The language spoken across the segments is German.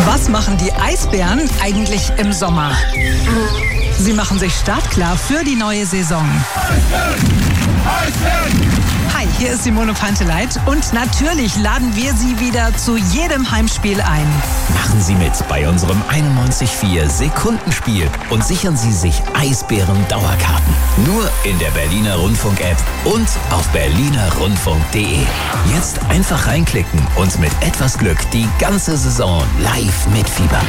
Was machen die Eisbären eigentlich im Sommer? Sie machen sich startklar für die neue Saison. Hi, hier ist Simone Panteleit und natürlich laden wir Sie wieder zu jedem Heimspiel ein. Machen Sie mit bei unserem 91.4 Sekundenspiel und sichern Sie sich Eisbären-Dauerkarten. Nur in der Berliner Rundfunk-App und auf berlinerrundfunk.de. Jetzt einfach reinklicken und mit etwas Glück die ganze Saison live mitfiebern.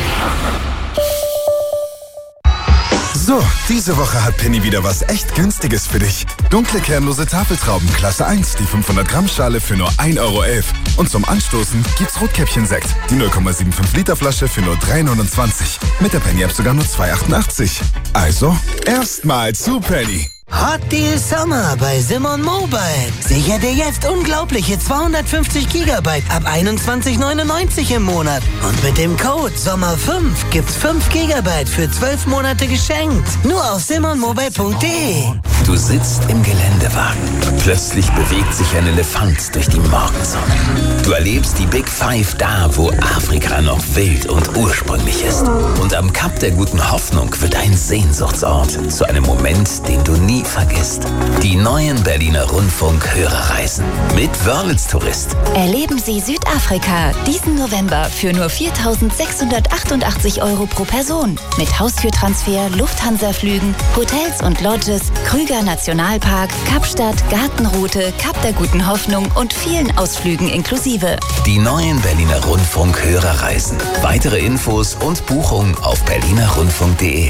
So, diese Woche hat Penny wieder was echt Günstiges für dich. Dunkle kernlose Tafeltrauben Klasse 1, die 500 Gramm Schale für nur 1,11 € Und zum Anstoßen gibt's Rotkäppchen-Sekt, die 0,75 Liter Flasche für nur 3,29 €. Mit der Penny-App sogar nur 2,88 €. Also, erstmal zu Penny. Hot Deal Summer bei Simon Mobile. Sicher dir jetzt unglaubliche 250 GB ab 21,99 € im Monat. Und mit dem Code SOMMER5 gibt's 5 GB für 12 Monate geschenkt. Nur auf simonmobile.de. Du sitzt im Geländewagen. Plötzlich bewegt sich ein Elefant durch die Morgensonne. Du erlebst die Big Five da, wo Afrika noch wild und ursprünglich ist. Und am Kap der Guten Hoffnung wird ein Sehnsuchtsort zu einem Moment, den du nie vergisst. Die neuen Berliner Rundfunk-Hörerreisen mit Wörlitz Tourist. Erleben Sie Südafrika diesen November für nur 4.688 € pro Person. Mit Haustürtransfer, Lufthansa-Flügen, Hotels und Lodges, Krüger Nationalpark, Kapstadt, Gartenroute, Kap der Guten Hoffnung und vielen Ausflügen inklusive. Die neuen Berliner Rundfunk-Hörerreisen. Weitere Infos und Buchungen auf berlinerrundfunk.de.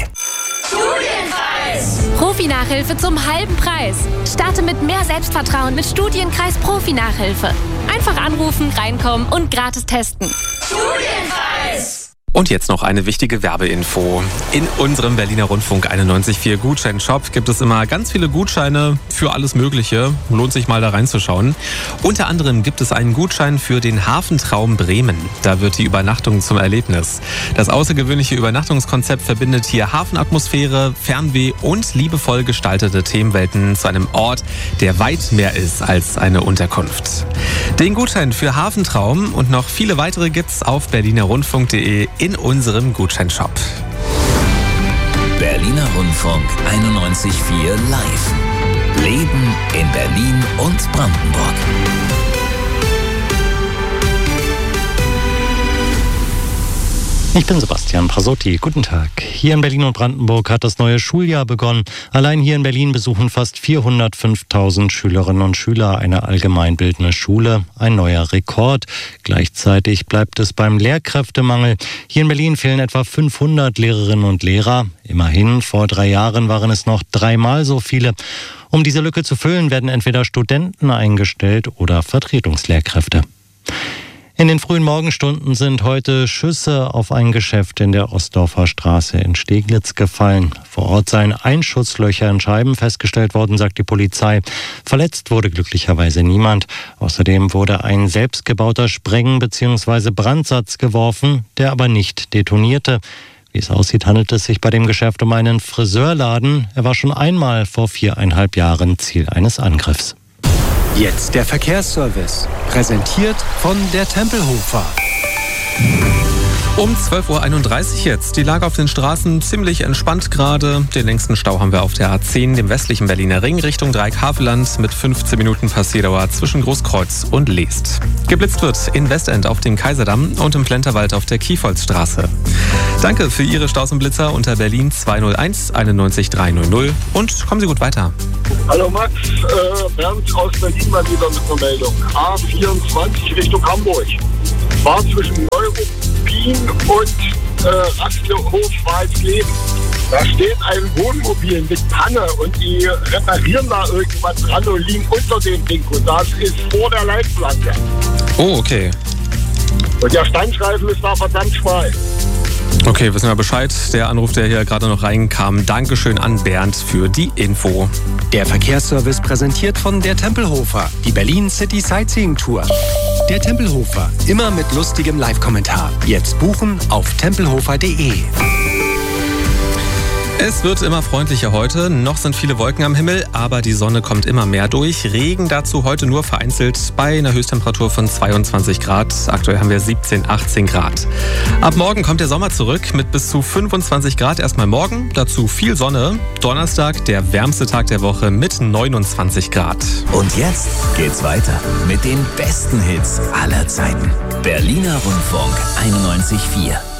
Profi-Nachhilfe zum halben Preis. Starte mit mehr Selbstvertrauen mit Studienkreis Profi-Nachhilfe. Einfach anrufen, reinkommen und gratis testen. Studienkreis! Und jetzt noch eine wichtige Werbeinfo. In unserem Berliner Rundfunk 91.4 Gutschein-Shop gibt es immer ganz viele Gutscheine für alles Mögliche. Lohnt sich mal da reinzuschauen. Unter anderem gibt es einen Gutschein für den Hafentraum Bremen. Da wird die Übernachtung zum Erlebnis. Das außergewöhnliche Übernachtungskonzept verbindet hier Hafenatmosphäre, Fernweh und liebevoll gestaltete Themenwelten zu einem Ort, der weit mehr ist als eine Unterkunft. Den Gutschein für Hafentraum und noch viele weitere gibt's auf berlinerrundfunk.de in unserem Gutscheinshop. Berliner Rundfunk 91.4 Live. Leben in Berlin und Brandenburg. Ich bin Sebastian Prasotti. Guten Tag. Hier in Berlin und Brandenburg hat das neue Schuljahr begonnen. Allein hier in Berlin besuchen fast 405.000 Schülerinnen und Schüler eine allgemeinbildende Schule. Ein neuer Rekord. Gleichzeitig bleibt es beim Lehrkräftemangel. Hier in Berlin fehlen etwa 500 Lehrerinnen und Lehrer. Immerhin, vor 3 Jahren waren es noch 3-mal so viele. Um diese Lücke zu füllen, werden entweder Studenten eingestellt oder Vertretungslehrkräfte. In den frühen Morgenstunden sind heute Schüsse auf ein Geschäft in der Ostdorfer Straße in Steglitz gefallen. Vor Ort seien Einschusslöcher in Scheiben festgestellt worden, sagt die Polizei. Verletzt wurde glücklicherweise niemand. Außerdem wurde ein selbstgebauter Spreng- bzw. Brandsatz geworfen, der aber nicht detonierte. Wie es aussieht, handelt es sich bei dem Geschäft um einen Friseurladen. Er war schon einmal vor 4,5 Jahren Ziel eines Angriffs. Jetzt der Verkehrsservice, präsentiert von der Tempelhofer. Um 12.31 Uhr jetzt. Die Lage auf den Straßen ziemlich entspannt gerade. Den längsten Stau haben wir auf der A10, dem westlichen Berliner Ring, Richtung Dreieck-Havelland mit 15 Minuten Passierdauer zwischen Großkreuz und Leest. Geblitzt wird in Westend auf dem Kaiserdamm und im Plenterwald auf der Kiefholzstraße. Danke für Ihre Staus und Blitzer unter Berlin 201 91 300 und kommen Sie gut weiter. Hallo Max, Bernd aus Berlin mal wieder mit einer Meldung. A24 Richtung Hamburg. War zwischen Neuruppin und Rasthof-Walsleben. Da steht ein Wohnmobil mit Panne und die reparieren da irgendwas dran und liegen unter dem Ding. Und das ist vor der Leitplanke. Oh, okay. Und der Standstreifen ist da verdammt schmal. Okay, wissen wir Bescheid. Der Anruf, der hier gerade noch reinkam. Dankeschön an Bernd für die Info. Der Verkehrsservice präsentiert von der Tempelhofer, die Berlin City Sightseeing Tour. Der Tempelhofer, immer mit lustigem Live-Kommentar. Jetzt buchen auf tempelhofer.de. Es wird immer freundlicher heute. Noch sind viele Wolken am Himmel, aber die Sonne kommt immer mehr durch. Regen dazu heute nur vereinzelt bei einer Höchsttemperatur von 22 Grad. Aktuell haben wir 17, 18 Grad. Ab morgen kommt der Sommer zurück mit bis zu 25 Grad erstmal morgen, dazu viel Sonne. Donnerstag der wärmste Tag der Woche mit 29 Grad. Und jetzt geht's weiter mit den besten Hits aller Zeiten. Berliner Rundfunk 91,4.